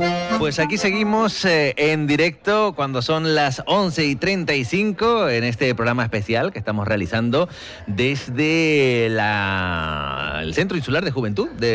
Pues aquí seguimos en directo cuando son las 11:35 en este programa especial que estamos realizando desde el Centro Insular de Juventud de